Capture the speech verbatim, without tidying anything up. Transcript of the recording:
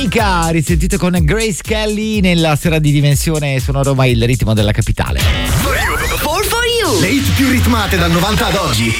Monica, risentite con Grace Kelly nella sera di Dimensione su Roma, il ritmo della capitale. For you. Le hit più ritmate dal novanta ad oggi.